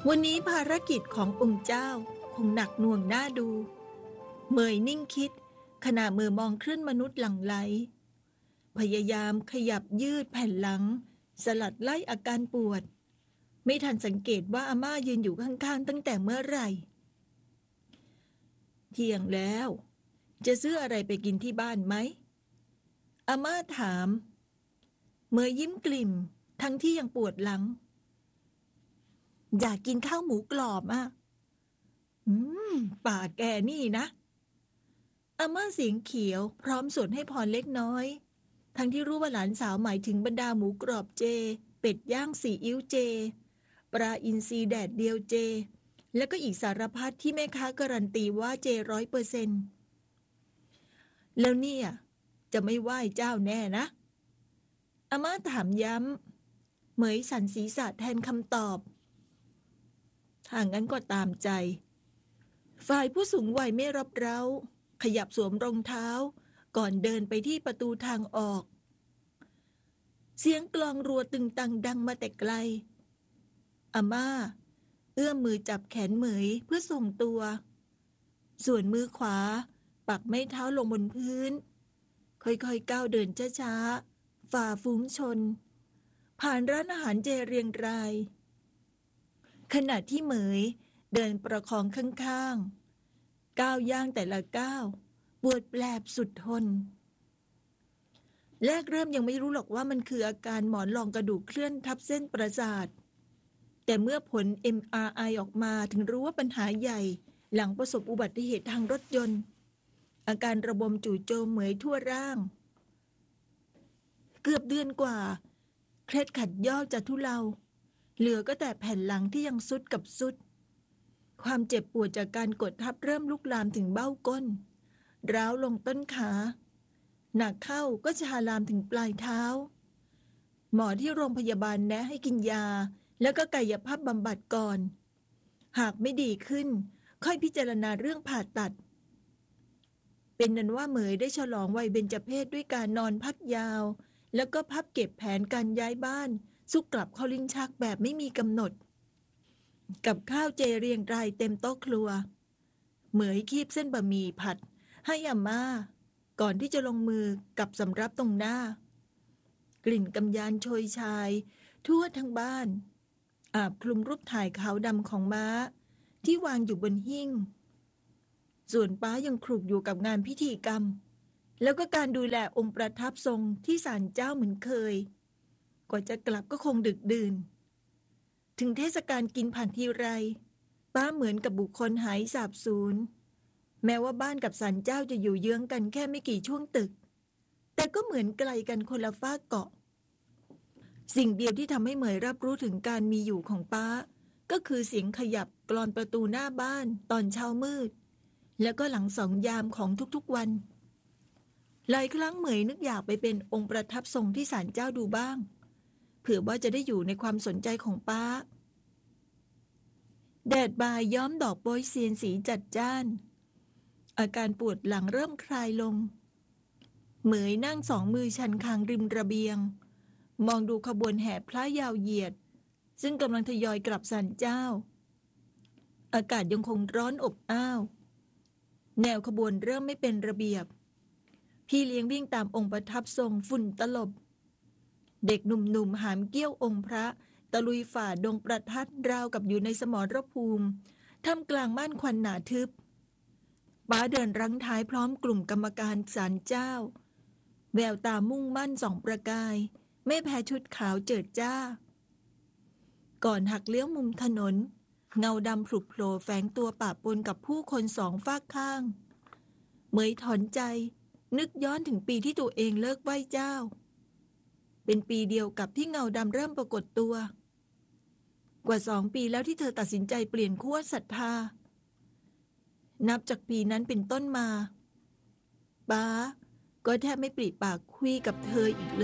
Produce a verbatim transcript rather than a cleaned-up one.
วันนี้ภารกิจขององค์เจ้าคงหนักหน่วงน่าดูเมยนิ่งคิดขณะมือมองเคลื่อนมนุษย์หลั่งไหลพยายามขยับยืดแผ่นหลังสลัดไล่อาการปวดไม่ทันสังเกตว่าอาม่ายืนอยู่ข้างๆตั้งแต่เมื่อไหร่เที่ยงแล้วจะซื้ออะไรไปกินที่บ้านไหมอาม่าถามเมยยิ้มกลิ่มทั้งที่ยังปวดหลังอยากกินข้าวหมูกรอบอ่ะอืมป่าแกนี่นะอาม่าเสียงเขียวพร้อมสวดให้พรเล็กน้อยทั้งที่รู้ว่าหลานสาวหมายถึงบรรดาหมูกรอบเจเป็ดย่างซีอิ๊วเจปลาอินทรีแดดเดียวเจแล้วก็อีกสารพัดที่แม่ค้าการันตีว่าเจร้อยเปอร์เซ็นต์แล้วเนี่ยจะไม่ไหว้เจ้าแน่นะอาม่าถามย้ำเหมยสั่นศีรษะแทนคำตอบถ้างั้นก็ตามใจฝ่ายผู้สูงวัยไม่รับเร้าขยับสวมรองเท้าก่อนเดินไปที่ประตูทางออกเสียงกลองรัวตึงตังดังมาแต่ไกลอาม่าเอื้อมมือจับแขนเหมยเพื่อส่งตัวส่วนมือขวาปักไม้เท้าลงบนพื้นค่อยๆก้าวเดินช้าๆฝ่าฝูงชนผ่านร้านอาหารเจเรียงรายขณะที่เหมยเดินประคองข้างๆก้าวย่างแต่ละก้าวปวดแปลบสุดทนแรกเริ่มยังไม่รู้หรอกว่ามันคืออาการหมอนรองกระดูกเคลื่อนทับเส้นประสาทแต่เมื่อผล เอ็ม อาร์ ไอ ออกมาถึงรู้ว่าปัญหาใหญ่หลังประสบอุบัติเหตุทางรถยนต์อาการระบมจู่โจมเหมยทั่วร่างเกือบเดือนกว่าเคล็ดขัดยอกจะทุเลาเหลือก็แต่แผ่นหลังที่ยังสุดกับสุดความเจ็บปวดจากการกดทับเริ่มลุกลามถึงเบ้าก้นร้าวลงต้นขาหนักเข้าก็ชาลามถึงปลายเท้าหมอที่โรงพยาบาลแนะให้กินยาแล้วก็กายภาพบำบัดก่อนหากไม่ดีขึ้นค่อยพิจารณาเรื่องผ่าตัดเป็นนั้นว่าเหมยได้ฉลองวัยเบญจเพสด้วยการนอนพักยาวแล้วก็พับเก็บแผนการย้ายบ้านสุกกลับเข้าลิ้นชักแบบไม่มีกำหนดกับข้าวเจเรียงรายเต็มโต๊ะครัวเหมยคีบเส้นบะหมี่ผัดให้อาม่าก่อนที่จะลงมือกับสำรับตรงหน้ากลิ่นกำยานโชยชายทั่วทั้งบ้านอาบคลุมรูปถ่ายขาวดำของม้าที่วางอยู่บนหิ้งส่วนป้ายังคลุกอยู่กับงานพิธีกรรมแล้วก็การดูแลองค์ประทับทรงที่ศาลเจ้าเหมือนเคยกว่าจะกลับก็คงดึกดื่นถึงเทศกาลกินผ่านทีไรป้าเหมือนกับบุคคลหายสาบสูญแม้ว่าบ้านกับศาลเจ้าจะอยู่เยื้องกันแค่ไม่กี่ช่วงตึกแต่ก็เหมือนไกลกันคนละฟากเกาะสิ่งเดียวที่ทำให้เหมยรับรู้ถึงการมีอยู่ของป้าก็คือเสียงขยับกลอนประตูหน้าบ้านตอนเช้ามืดแล้วก็หลังสองยามของทุกๆวันหลายครั้งเหมยนึกอยากไปเป็นองค์ประทับทรงที่ศาลเจ้าดูบ้างเผื่อว่าจะได้อยู่ในความสนใจของป้าแดดบ่ายย้อมดอกโปยเซียนสีจัดจ้านอาการปวดหลังเริ่มคลายลงเหมยนั่งสองมือชันคางริมระเบียงมองดูขบวนแห่พระยาวเหยียดซึ่งกำลังทยอยกลับศาลเจ้าอากาศยังคงร้อนอบอ้าวแนวขบวนเริ่มไม่เป็นระเบียบพี่เลี้ยงวิ่งตามองค์ประทับทรงฝุ่นตลบเด็กหนุ่มๆหามเกี้ยวองค์พระตะลุยฝ่าดงประทัดราวกับอยู่ในสมรภูมิท่ามกลางม่านควันหนาทึบป้าเดินรั้งท้ายพร้อมกลุ่มกรรมการศาลเจ้าแววตามุ่งมั่นส่องประกายไม่แพ้ชุดขาวเจิดจ้าก่อนหักเลี้ยวมุมถนนเงาดำผุโผล่แฝงตัวปะปนกับผู้คนสองฝากข้างเหมยถอนใจนึกย้อนถึงปีที่ตัวเองเลิกไหว้เจ้าเป็นปีเดียวกับที่เงาดำเริ่มปรากฏตัวกว่าสองปีแล้วที่เธอตัดสินใจเปลี่ยนขั้วศรัทธานับจากปีนั้นเป็นต้นมาป้าก็แทบไม่ปริปากคุยกับเธออีกเลย